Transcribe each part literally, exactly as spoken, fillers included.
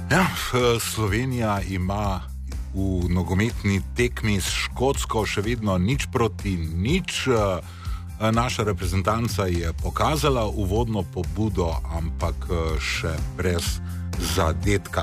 Ja, Slovenija ima v nogometni tekmi s Škotsko še vedno nič proti nič. Naša reprezentanca je pokazala uvodno pobudo, ampak še brez zadetka.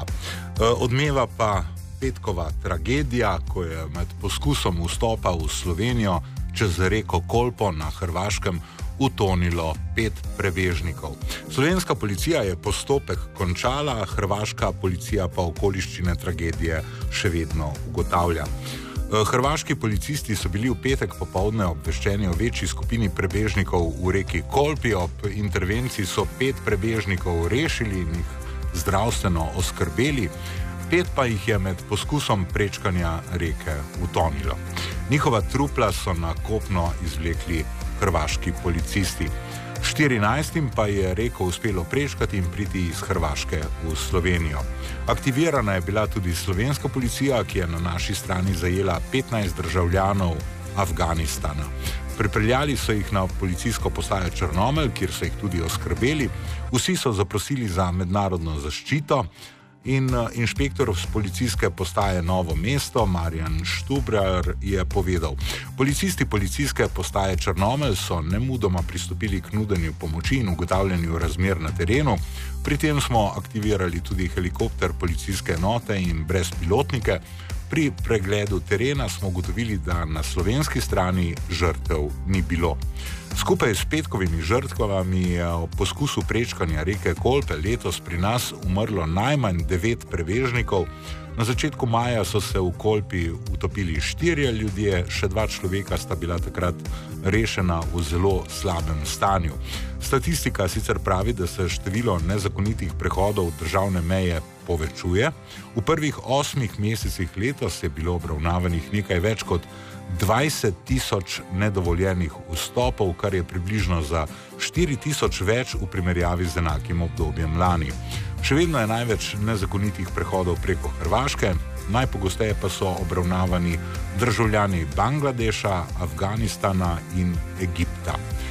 Odmeva pa petkova tragedija, ko je med poskusom vstopa v Slovenijo čez reko Kolpo na Hrvaškem utonilo pet prebežnikov. Slovenska policija je postopek končala, hrvaška policija pa okoliščine tragedije še vedno ugotavlja. Hrvaški policisti so bili v petek popoldne obveščeni o večji skupini prebežnikov v reki Kolpi. Ob intervenciji so pet prebežnikov rešili in jih zdravstveno oskrbeli, pet pa jih je med poskusom prečkanja reke utonilo. Njihova trupla so na kopno izvlekli hrvaški policisti. štirinajstim pa je reko uspelo prečkati in priti iz Hrvaške v Slovenijo. Aktivirana je bila tudi slovenska policija, ki je na naši strani zajela petnajst državljanov Afganistana. Pripeljali so jih na policijsko postajo Črnomelj, kjer so jih tudi oskrbeli. Vsi so zaprosili za mednarodno zaščito. In inšpektor z policijske postaje Novo mesto, Marjan Štubrar, je povedal: policisti policijske postaje Črnomelj so nemudoma pristopili k nudenju pomoči in ugotavljanju razmer na terenu. Pri tem smo aktivirali tudi helikopter policijske enote in brezpilotnike. Pri pregledu terena smo ugotovili, da na slovenski strani žrtev ni bilo. Skupaj s petkovimi žrtvami je o poskusu prečkanja reke Kolpe letos pri nas umrlo najmanj devet prebežnikov. Na začetku maja so se v Kolpi utopili štirje ljudje, še dva človeka sta bila takrat rešena v zelo slabem stanju. Statistika sicer pravi, da se število nezakonitih prehodov državne meje povečuje. V prvih osmih mesecih letos je bilo obravnavanih nekaj več kot dvajset tisoč nedovoljenih vstopov, kar je približno za štiri tisoč več v primerjavi z enakim obdobjem lani. Še vedno je največ nezakonitih prehodov preko Hrvaške, najpogosteje pa so obravnavani državljani Bangladeša, Afganistana in Egipta.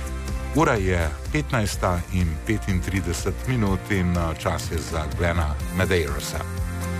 Ura je petnajsta in petintrideset minut in čas je za Glena Medeirasa.